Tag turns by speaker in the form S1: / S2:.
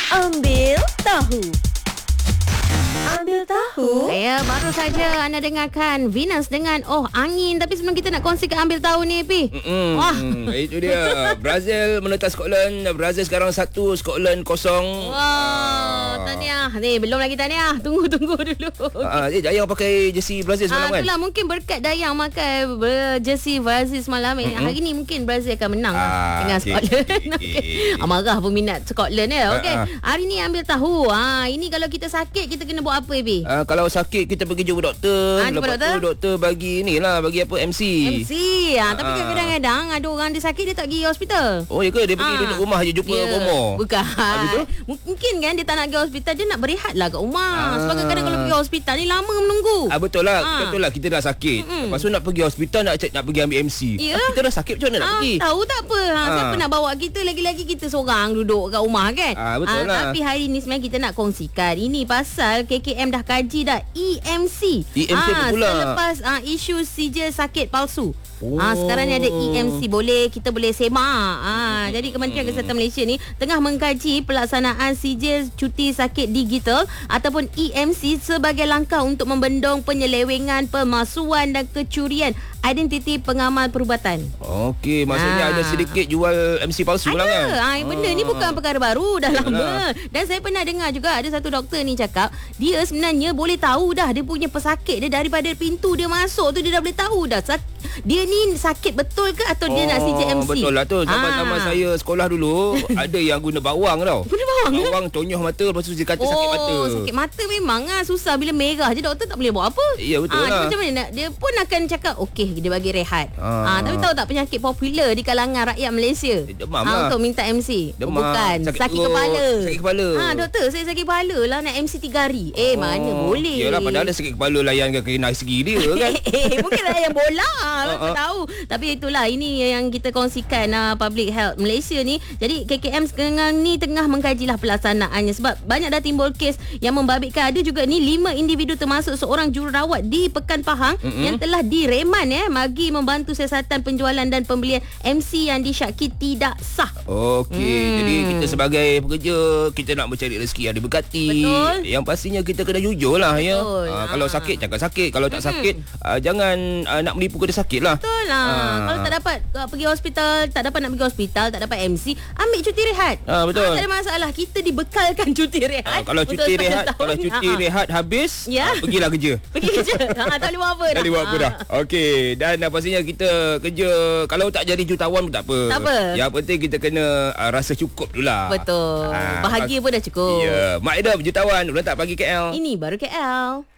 S1: Ambil tahu. Ambil tahu.
S2: Ya, baru saja anda dengarkan Venus dengan angin. Tapi sebelum kita nak kongsikan ambil tahu ni, Pi.
S3: Wah. Itu dia. Brazil menentang Scotland. Brazil sekarang 1, Scotland 0.
S2: Wah, tahniah. Ni belum lagi tahniah. Tunggu dulu.
S3: Dayang pakai jersey Brazil semalam kan?
S2: Itulah mungkin berkat Dayang pakai jersey Brazil semalam. Hari ni mungkin Brazil akan menang dengan Scotland. Marah peminat Scotland ya. Okey. Hari ni ambil tahu. Ini kalau kita sakit kita kena buat apa, Bi?
S3: Kalau sakit kita pergi jumpa doktor. Lepas tu doktor bagi bagi apa MC.
S2: Tapi kadang-kadang ada orang dia sakit dia tak pergi hospital.
S3: Oh ya ke? Dia pergi duduk rumah je jumpa promo.
S2: Bukan. Mungkin kan dia tak nak pergi hospital, dia nak berehat lah kat rumah. Sebab kadang-kadang kalau pergi hospital ni lama menunggu.
S3: Betul lah. Betul lah, kita dah sakit. Lepas tu nak pergi hospital nak pergi ambil MC. Kita dah sakit macam mana nak pergi?
S2: Tahu tak apa. Siapa nak bawa kita, lagi-lagi kita seorang duduk kat rumah kan?
S3: Betul lah.
S2: Tapi hari ni sebenarnya kita nak kongsikan. Ini pasal KKM dah kaji dah EMC.
S3: EMC apa pula?
S2: Selepas isu sijil sakit palsu. Sekarang ni ada EMC, kita boleh semak. Jadi Kementerian Kesihatan Malaysia ni tengah mengkaji pelaksanaan sijil cuti sakit digital ataupun EMC sebagai langkah untuk membendung penyelewengan, pemalsuan dan kecurian identiti pengamal perubatan.
S3: Okey, maksudnya ada sedikit jual MC palsu lah kan?
S2: Benda ni bukan perkara baru, dah lama. Dan saya pernah dengar juga ada satu doktor ni cakap, dia sebenarnya boleh tahu dah dia punya pesakit dia daripada pintu dia masuk tu, dia dah boleh tahu dah dia ni sakit betul ke atau dia nak CJMC.
S3: Betul lah tu. Zaman-zaman saya sekolah dulu ada yang guna bawang tau.
S2: Guna bawang?
S3: Bawang tonyoh mata, lepas tu dia kata sakit mata.
S2: Sakit mata memang susah. Bila merah je doktor tak boleh buat apa.
S3: Ya betul lah.
S2: Macam mana dia pun akan cakap okey, dia bagi rehat. Tapi tahu tak penyakit popular di kalangan rakyat Malaysia?
S3: Demam lah.
S2: Untuk minta MC.
S3: Demam.
S2: Bukan, sakit kepala.
S3: Sakit kepala.
S2: Doktor, saya sakit kepala lah nak MC 3 hari. Mana boleh.
S3: Yalah, padahal sakit kepala layan kena segi dia kan.
S2: Mungkin layan bola. Tak tahu. Tapi itulah, ini yang kita kongsikan Public Health Malaysia ni. Jadi KKM sekarang ni tengah mengkajilah pelaksanaannya sebab banyak dah timbul kes yang membabitkan. Ada juga ni 5 individu termasuk seorang jururawat di Pekan Pahang yang telah direman bagi membantu siasatan penjualan dan pembelian MC yang disyaki tidak sah.
S3: Okey, jadi kita sebagai pekerja kita nak mencari rezeki yang diberkati.
S2: Betul.
S3: Yang pastinya kita kena jujur lah ya. Kalau sakit cakap sakit, kalau tak sakit jangan nak menipu kena sakit lah.
S2: Betul lah. Kalau tak dapat pergi hospital, tak dapat nak pergi hospital, tak dapat MC, ambil cuti rehat.
S3: Betul.
S2: Tak ada masalah. Kita dibekalkan cuti rehat.
S3: Kalau cuti rehat habis, pergilah kerja.
S2: Pergi kerja. Tak boleh buat apa dah.
S3: Tak boleh buat apa dah. Okey, dan pastinya kita kerja kalau tak jadi jutawan pun tak apa.
S2: Tak apa.
S3: Yang penting kita kena rasa cukup dulu lah.
S2: Betul. Bahagia pun dah cukup.
S3: Ya, Mak Eda jutawan, ulang tak pagi KL.
S2: Ini baru KL.